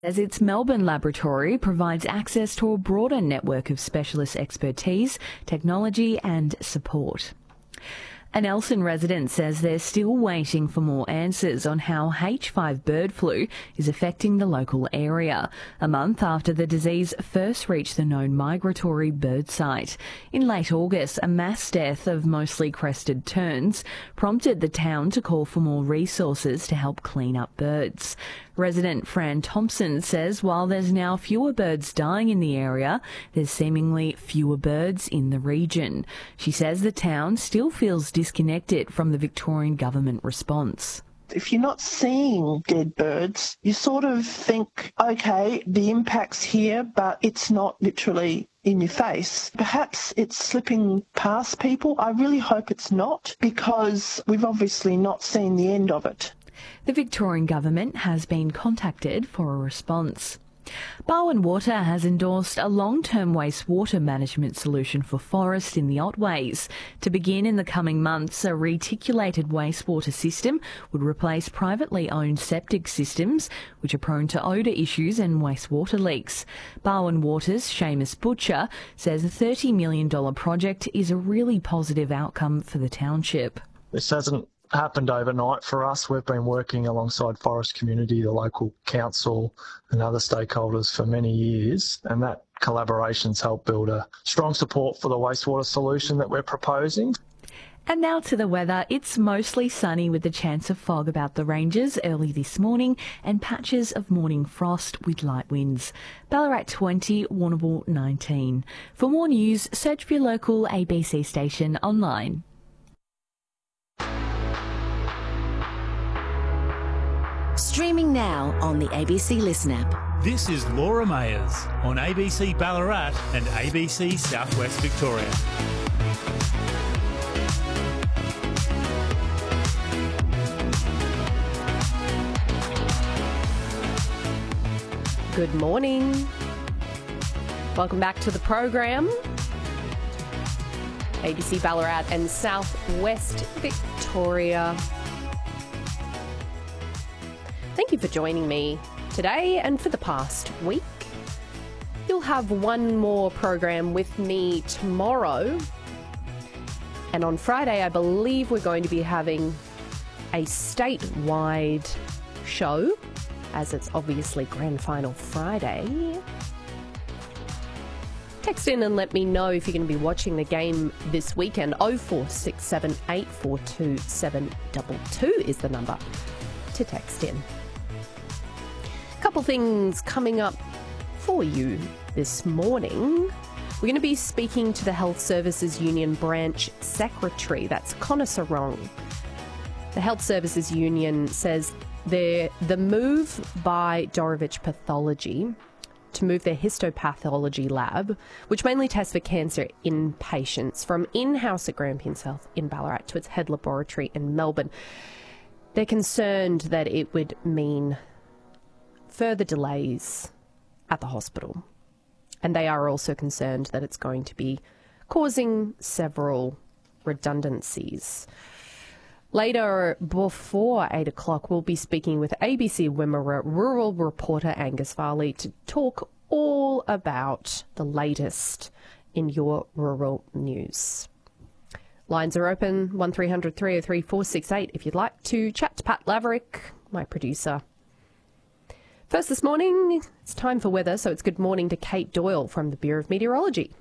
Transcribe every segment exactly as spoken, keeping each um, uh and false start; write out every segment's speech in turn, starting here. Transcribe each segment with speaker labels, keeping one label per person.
Speaker 1: As its Melbourne laboratory provides access to a broader network of specialist expertise, technology and support. A Nelson resident says they're still waiting for more answers on how H five bird flu is affecting the local area, a month after the disease first reached the known migratory bird site. In late August, a mass death of mostly crested terns prompted the town to call for more resources to help clean up birds. Resident Fran Thompson says while there's now fewer birds dying in the area, there's seemingly fewer birds in the region. She says the town still feels disconnected from the Victorian government response.
Speaker 2: If you're not seeing dead birds, you sort of think, okay, the impact's here, but it's not literally in your face. Perhaps it's slipping past people. I really hope it's not, because we've obviously not seen the end of it.
Speaker 1: The Victorian government has been contacted for a response. Barwon Water has endorsed a long-term wastewater management solution for Forest in the Otways. To begin in the coming months, a reticulated wastewater system would replace privately owned septic systems, which are prone to odour issues and wastewater leaks. Barwon Water's Seamus Butcher says the thirty million dollars project is a really positive outcome for the township.
Speaker 3: This hasn't happened overnight for us. We've been working alongside Forest Community, the local council and other stakeholders for many years, and that collaboration's helped build a strong support for the wastewater solution that we're proposing.
Speaker 1: And now to the weather. It's mostly sunny with the chance of fog about the ranges early this morning and patches of morning frost with light winds. Ballarat twenty, Warrnambool nineteen. For more news, search for your local A B C station online.
Speaker 4: Streaming now on the A B C Listen app.
Speaker 5: This is Laura Mayers on A B C Ballarat and A B C Southwest Victoria.
Speaker 6: Good morning. Welcome back to the program. A B C Ballarat and Southwest Victoria. Thank you for joining me today and for the past week. You'll have one more program with me tomorrow. And on Friday, I believe we're going to be having a statewide show, as it's obviously Grand Final Friday. Text in and let me know if you're going to be watching the game this weekend. oh four six seven, eight four two, seven two two is the number to text in. Couple things coming up for you this morning. We're going to be speaking to the Health Services Union Branch Secretary. That's Connor Sarong. The Health Services Union says the move by Dorevitch Pathology to move their histopathology lab, which mainly tests for cancer in patients, from in-house at Grampians Health in Ballarat to its head laboratory in Melbourne. They're concerned that it would mean further delays at the hospital. And they are also concerned that it's going to be causing several redundancies. Later, before eight o'clock, we'll be speaking with A B C Wimmera rural reporter Angus Farley to talk all about the latest in your rural news. Lines are open, one three hundred, three oh three, four six eight, if you'd like to chat to Pat Laverick, my producer. First this morning, it's time for weather, so it's good morning to Kate Doyle from the Bureau of Meteorology.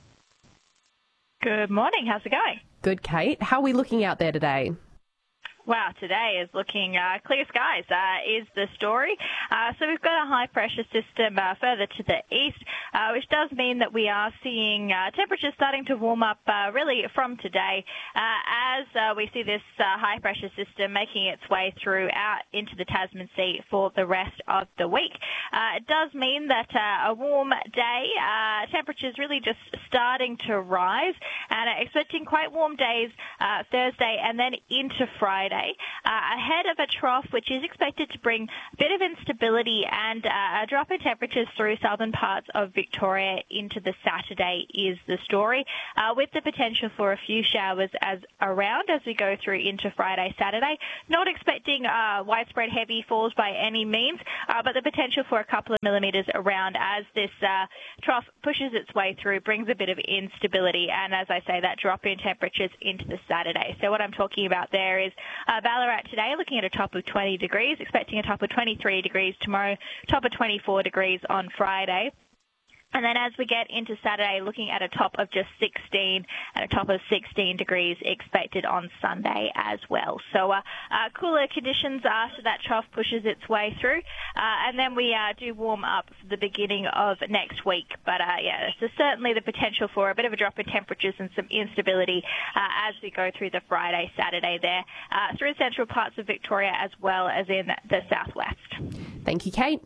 Speaker 7: Good morning. How's it going?
Speaker 6: Good, Kate. How are we looking out there today?
Speaker 7: Wow, today is looking uh, clear skies, uh, is the story. Uh, so we've got a high-pressure system uh, further to the east, uh, which does mean that we are seeing uh, temperatures starting to warm up uh, really from today uh, as uh, we see this uh, high-pressure system making its way through out into the Tasman Sea for the rest of the week. Uh, it does mean that uh, a warm day, uh, temperatures really just starting to rise, and uh, expecting quite warm days uh, Thursday and then into Friday. Saturday, uh, ahead of a trough which is expected to bring a bit of instability and uh, a drop in temperatures through southern parts of Victoria into the Saturday is the story, uh, with the potential for a few showers as around as we go through into Friday, Saturday. Not expecting uh, widespread heavy falls by any means, uh, but the potential for a couple of millimetres around as this uh, trough pushes its way through, brings a bit of instability, and as I say, that drop in temperatures into the Saturday. So what I'm talking about there is uh, Ballarat today looking at a top of twenty degrees, expecting a top of twenty-three degrees tomorrow, top of twenty-four degrees on Friday. And then as we get into Saturday, looking at a top of just sixteen and a top of sixteen degrees expected on Sunday as well. So uh, uh, cooler conditions after that trough pushes its way through. Uh, and then we uh, do warm up for the beginning of next week. But uh, yeah, there's certainly the potential for a bit of a drop in temperatures and some instability uh, as we go through the Friday, Saturday there, uh, through central parts of Victoria as well as in the southwest.
Speaker 6: Thank you, Kate.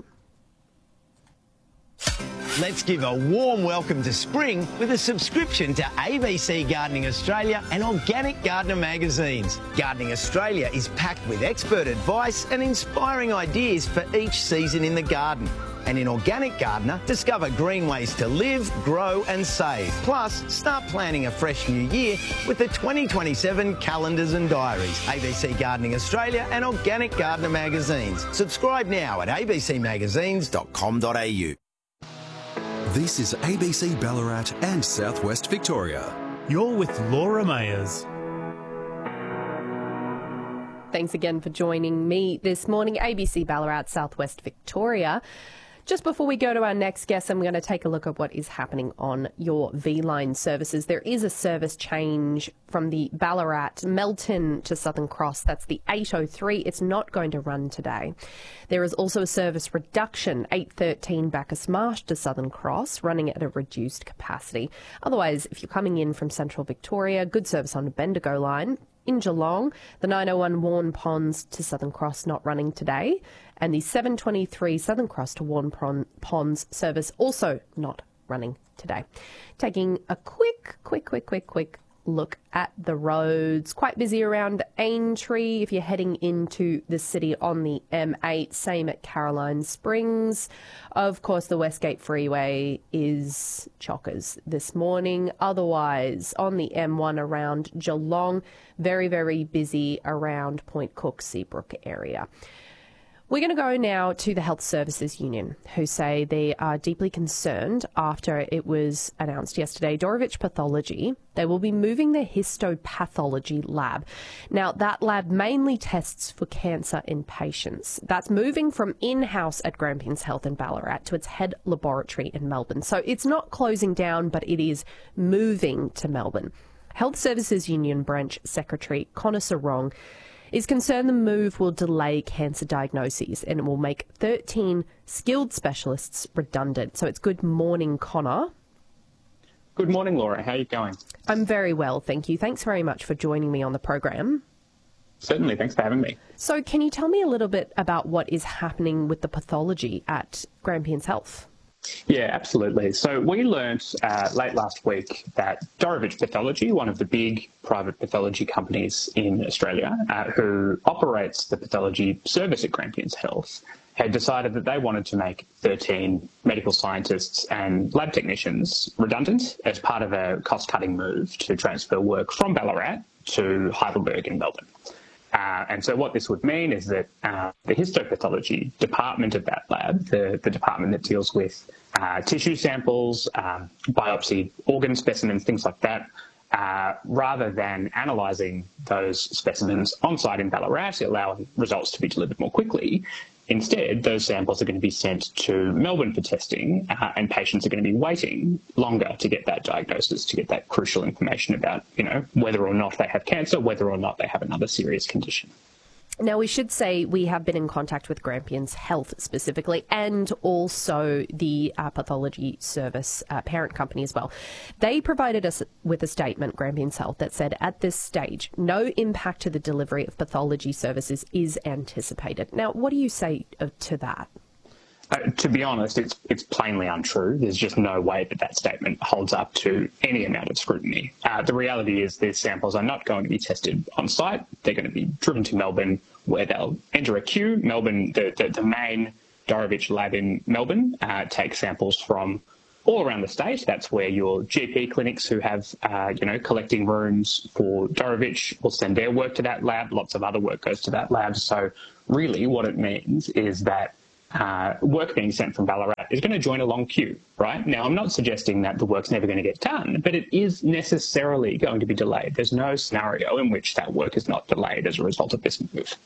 Speaker 8: Let's give a warm welcome to spring with a subscription to A B C Gardening Australia and Organic Gardener magazines. Gardening Australia is packed with expert advice and inspiring ideas for each season in the garden. And in Organic Gardener, discover green ways to live, grow and save. Plus, start planning a fresh new year with the twenty twenty-seven calendars and diaries. A B C Gardening Australia and Organic Gardener magazines. Subscribe now at a b c magazines dot com dot a u.
Speaker 9: This is A B C Ballarat and Southwest Victoria.
Speaker 5: You're with Laura Mayers.
Speaker 6: Thanks again for joining me this morning, A B C Ballarat, Southwest Victoria. Just before we go to our next guest, I'm going to take a look at what is happening on your V-Line services. There is a service change from the Ballarat, Melton to Southern Cross. That's the eight oh three. It's not going to run today. There is also a service reduction, eight thirteen Bacchus Marsh to Southern Cross, running at a reduced capacity. Otherwise, if you're coming in from Central Victoria, good service on the Bendigo line. In Geelong, the nine oh one Warn Ponds to Southern Cross not running today, and the seven twenty-three Southern Cross to Warn Ponds service also not running today. Taking a quick, quick, quick, quick, quick look at the roads. Quite busy around Aintree if you're heading into the city on the M eight, same at Caroline Springs. Of course, the Westgate Freeway is chockers this morning. Otherwise, on the M one around Geelong, very, very busy around Point Cook, Seabrook area. We're going to go now to the Health Services Union, who say they are deeply concerned after it was announced yesterday, Dorevitch Pathology, they will be moving their histopathology lab. Now, that lab mainly tests for cancer in patients. That's moving from in-house at Grampians Health in Ballarat to its head laboratory in Melbourne. So it's not closing down, but it is moving to Melbourne. Health Services Union Branch Secretary Connor Sarong is concerned the move will delay cancer diagnoses and it will make thirteen skilled specialists redundant. So it's good morning, Connor.
Speaker 10: Good morning, Laura. How are you going?
Speaker 6: I'm very well, thank you. Thanks very much for joining me on the program.
Speaker 10: Certainly. Thanks for having me.
Speaker 6: So can you tell me a little bit about what is happening with the pathology at Grampians Health?
Speaker 10: Yeah, absolutely. So we learnt uh, late last week that Dorevitch Pathology, one of the big private pathology companies in Australia, uh, who operates the pathology service at Grampians Health, had decided that they wanted to make thirteen medical scientists and lab technicians redundant as part of a cost-cutting move to transfer work from Ballarat to Heidelberg in Melbourne. Uh, and so what this would mean is that uh, the histopathology department of that lab, the, the department that deals with uh, tissue samples, um, biopsy organ specimens, things like that, uh, rather than analysing those specimens on-site in Ballarat, allowing results to be delivered more quickly, instead, those samples are going to be sent to Melbourne for testing, uh, and patients are going to be waiting longer to get that diagnosis, to get that crucial information about, you know, whether or not they have cancer, whether or not they have another serious condition.
Speaker 6: Now, we should say we have been in contact with Grampians Health specifically and also the uh, pathology service uh, parent company as well. They provided us with a statement, Grampians Health, that said at this stage, no impact to the delivery of pathology services is anticipated. Now, what do you say uh, to that?
Speaker 10: Uh, to be honest, it's it's plainly untrue. There's just no way that that statement holds up to any amount of scrutiny. Uh, the reality is these samples are not going to be tested on site. They're going to be driven to Melbourne, where they'll enter a queue. Melbourne, the, the, the main Dorevitch lab in Melbourne, uh, takes samples from all around the state. That's where your G P clinics who have, uh, you know, collecting rooms for Dorevitch will send their work to that lab. Lots of other work goes to that lab. So really what it means is that Uh, work being sent from Ballarat is going to join a long queue, right? Now, I'm not suggesting that the work's never going to get done, but it is necessarily going to be delayed. There's no scenario in which that work is not delayed as a result of this move.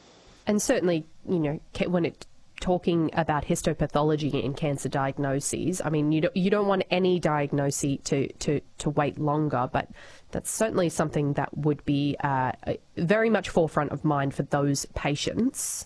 Speaker 6: And certainly, you know, when it's talking about histopathology in cancer diagnoses, I mean, you don't, you don't want any diagnosis to, to, to wait longer, but that's certainly something that would be uh, very much forefront of mind for those patients.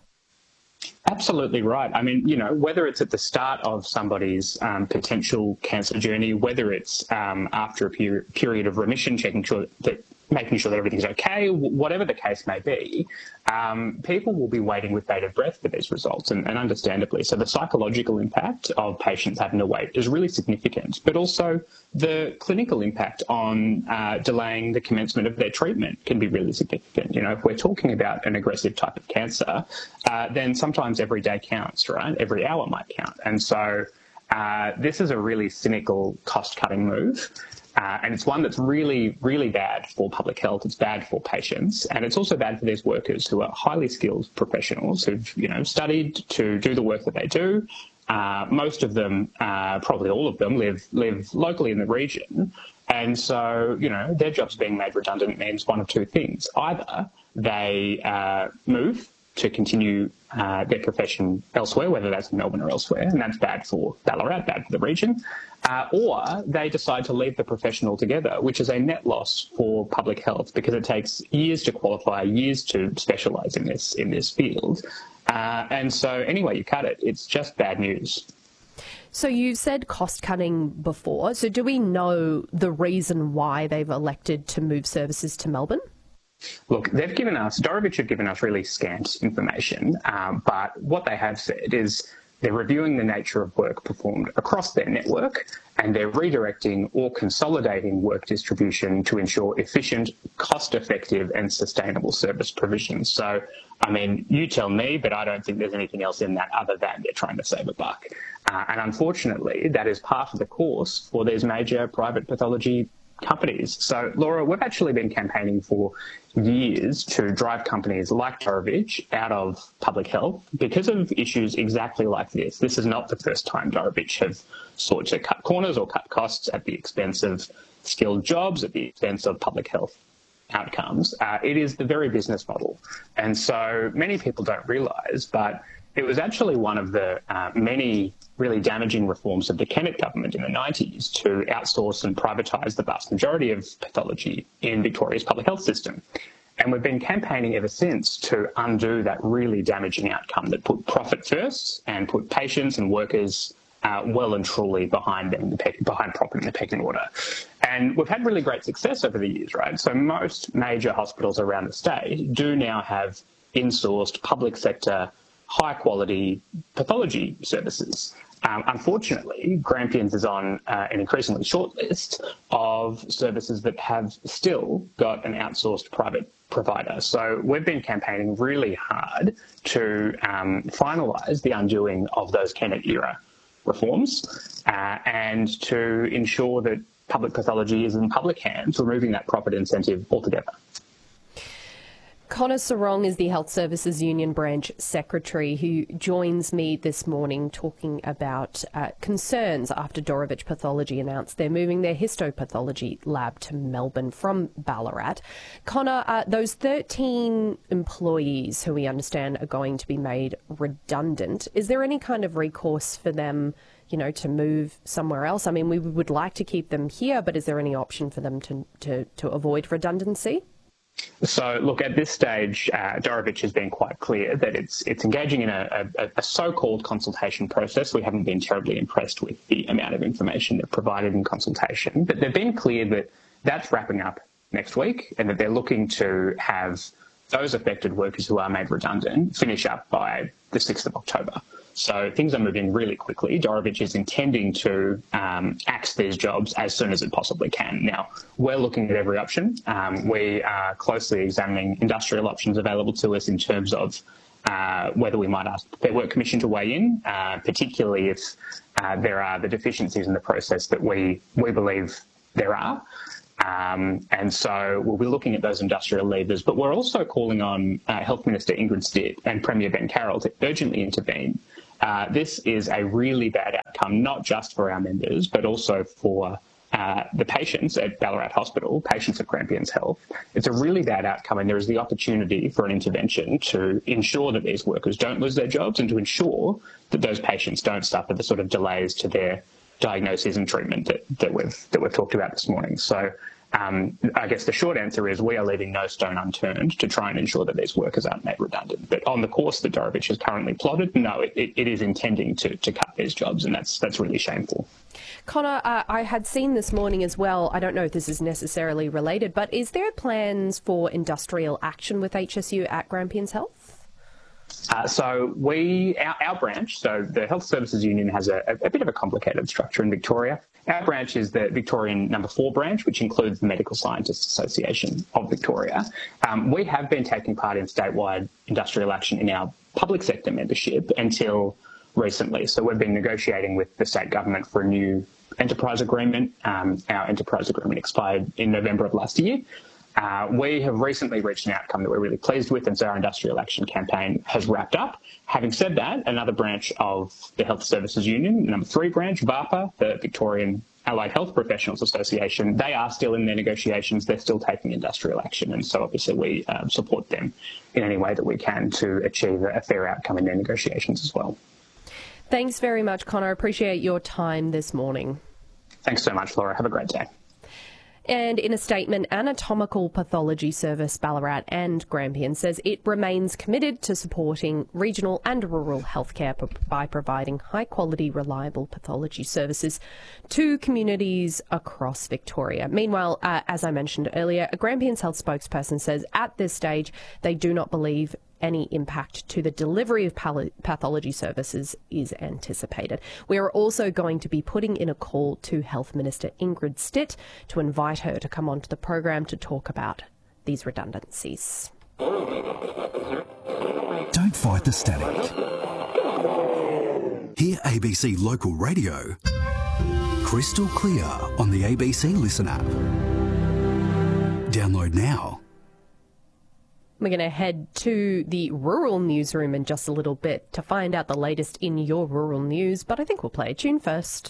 Speaker 10: Absolutely right. I mean, you know, whether it's at the start of somebody's um, potential cancer journey, whether it's um, after a peri- period of remission, checking sure that making sure that everything's okay, whatever the case may be, um, people will be waiting with bated breath for these results, and, and understandably. So the psychological impact of patients having to wait is really significant, but also the clinical impact on uh, delaying the commencement of their treatment can be really significant. You know, if we're talking about an aggressive type of cancer, uh, then sometimes every day counts, right? Every hour might count. And so uh, this is a really cynical cost-cutting move. Uh, and it's one that's really, really bad for public health. It's bad for patients, and it's also bad for these workers who are highly skilled professionals who've, you know, studied to do the work that they do. Uh, most of them, uh, probably all of them, live live locally in the region, and so, you know, their jobs being made redundant means one of two things: either they uh, move to continue uh, their profession elsewhere, whether that's in Melbourne or elsewhere, and that's bad for Ballarat, bad for the region, uh, or they decide to leave the profession altogether, which is a net loss for public health because it takes years to qualify, years to specialise in this in this field. Uh, and so anyway you cut it, it's just bad news.
Speaker 6: So you said cost-cutting before. So do we know the reason why they've elected to move services to Melbourne?
Speaker 10: Look, they've given us, Dorevitch have given us really scant information, um, but what they have said is they're reviewing the nature of work performed across their network, and they're redirecting or consolidating work distribution to ensure efficient, cost-effective and sustainable service provision. So, I mean, you tell me, but I don't think there's anything else in that other than they're trying to save a buck. Uh, and unfortunately, that is part of the course for these major private pathology companies. So, Laura, we've actually been campaigning for years to drive companies like Dorevitch out of public health because of issues exactly like this. This is not the first time Dorevitch have sought to cut corners or cut costs at the expense of skilled jobs, at the expense of public health outcomes. Uh, it is the very business model. And so many people don't realise, but it was actually one of the uh, many really damaging reforms of the Kennett government in the nineties to outsource and privatise the vast majority of pathology in Victoria's public health system. And we've been campaigning ever since to undo that really damaging outcome that put profit first and put patients and workers uh, well and truly behind them, the pe- behind profit in the pecking order. And we've had really great success over the years, right? So most major hospitals around the state do now have in-sourced public sector high-quality pathology services. Um, unfortunately, Grampians is on uh, an increasingly short list of services that have still got an outsourced private provider. So we've been campaigning really hard to um, finalise the undoing of those Kennett-era reforms uh, and to ensure that public pathology is in public hands, removing that profit incentive altogether.
Speaker 6: Connor Sarong is the Health Services Union Branch Secretary who joins me this morning talking about uh, concerns after Dorevitch Pathology announced they're moving their histopathology lab to Melbourne from Ballarat. Connor, uh, those thirteen employees who we understand are going to be made redundant, is there any kind of recourse for them, you know, to move somewhere else? I mean, we would like to keep them here, but is there any option for them to, to, to avoid redundancy?
Speaker 10: So, look, at this stage, uh, Dorevitch has been quite clear that it's it's engaging in a, a, a so-called consultation process. We haven't been terribly impressed with the amount of information they've provided in consultation, but they've been clear that that's wrapping up next week and that they're looking to have those affected workers who are made redundant finish up by the sixth of October. So things are moving really quickly. Dorevitch is intending to um, axe these jobs as soon as it possibly can. Now, we're looking at every option. Um, we are closely examining industrial options available to us in terms of uh, whether we might ask the Fair Work Commission to weigh in, uh, particularly if uh, there are the deficiencies in the process that we, we believe there are. Um, and so we'll be looking at those industrial levers, but we're also calling on uh, Health Minister Ingrid Stitt and Premier Ben Carroll to urgently intervene. Uh, this is a really bad outcome, not just for our members, but also for uh, the patients at Ballarat Hospital, patients of Grampians Health. It's a really bad outcome, and there is the opportunity for an intervention to ensure that these workers don't lose their jobs and to ensure that those patients don't suffer the sort of delays to their diagnoses and treatment that, that we've that we've talked about this morning. So um, I guess the short answer is we are leaving no stone unturned to try and ensure that these workers aren't made redundant. But on the course that Dorevitch has currently plotted, no, it, it, it is intending to, to cut these jobs, and that's that's really shameful.
Speaker 6: Connor, uh, I had seen this morning as well, I don't know if this is necessarily related, but is there plans for industrial action with H S U at Grampians Health?
Speaker 10: Uh, so we, our, our branch, so the Health Services Union has a, a bit of a complicated structure in Victoria. Our branch is the Victorian number four branch, which includes the Medical Scientists Association of Victoria. Um, we have been taking part in statewide industrial action in our public sector membership until recently. So we've been negotiating with the state government for a new enterprise agreement. Um, our enterprise agreement expired in November of last year. Uh, we have recently reached an outcome that we're really pleased with, and so our industrial action campaign has wrapped up. Having said that, another branch of the Health Services Union, number three branch, VAPA, the Victorian Allied Health Professionals Association, they are still in their negotiations. They're still taking industrial action, and so obviously we uh, support them in any way that we can to achieve a fair outcome in their negotiations as well.
Speaker 6: Thanks very much, Connor. Appreciate your time this morning.
Speaker 10: Thanks so much, Laura. Have a great day.
Speaker 6: And in a statement, Anatomical Pathology Service Ballarat and Grampians says it remains committed to supporting regional and rural healthcare by providing high-quality, reliable pathology services to communities across Victoria. Meanwhile, uh, as I mentioned earlier, a Grampians Health spokesperson says at this stage they do not believe any impact to the delivery of pathology services is anticipated. We are also going to be putting in a call to Health Minister Ingrid Stitt to invite her to come onto the program to talk about these redundancies.
Speaker 9: Don't fight the static. Hear A B C Local Radio crystal clear on the A B C Listen app. Download now.
Speaker 6: We're going to head to the rural newsroom in just a little bit to find out the latest in your rural news, but I think we'll play a tune first.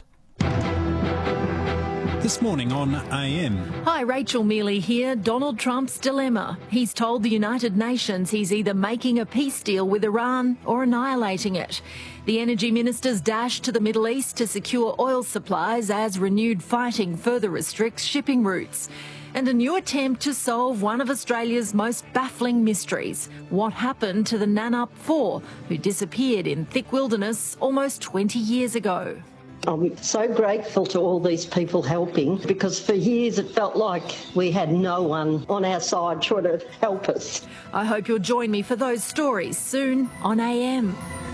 Speaker 5: This morning on A M.
Speaker 11: Hi, Rachel Mealy here. Donald Trump's dilemma. He's told the United Nations he's either making a peace deal with Iran or annihilating it. The energy minister's dash to the Middle East to secure oil supplies as renewed fighting further restricts shipping routes. And a new attempt to solve one of Australia's most baffling mysteries. What happened to the Nannup Four, who disappeared in thick wilderness almost twenty years ago?
Speaker 12: I'm so grateful to all these people helping, because for years it felt like we had no one on our side trying to help us.
Speaker 11: I hope you'll join me for those stories soon on A M.